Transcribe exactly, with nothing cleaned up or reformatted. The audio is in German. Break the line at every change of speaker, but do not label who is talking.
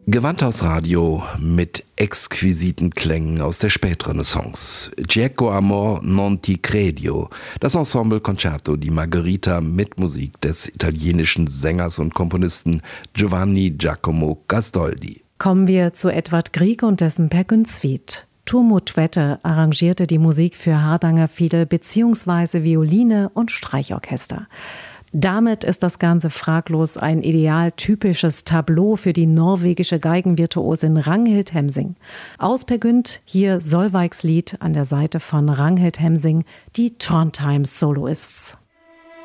Gewandhausradio mit exquisiten Klängen aus der Spätrenaissance. Cieco amor non ti credo, das Ensemble Concerto di Margherita mit Musik des italienischen Sängers und Komponisten Giovanni Giacomo Gastoldi.
Kommen wir zu Edvard Grieg und dessen Per Gynt-Suite. Tuomo Tvete arrangierte die Musik für Hardanger Fiedel bzw. Violine und Streichorchester. Damit ist das Ganze fraglos ein idealtypisches Tableau für die norwegische Geigenvirtuosin Ragnhild Hemsing. Aus Per Gynt hier Solveigs Lied an der Seite von Ragnhild Hemsing, die Trondheims Soloists.